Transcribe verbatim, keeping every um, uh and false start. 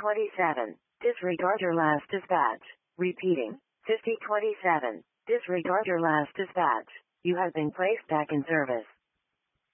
twenty-seven. Disregard your last dispatch. Repeating. fifty twenty-seven. Disregard your last dispatch. You have been placed back in service.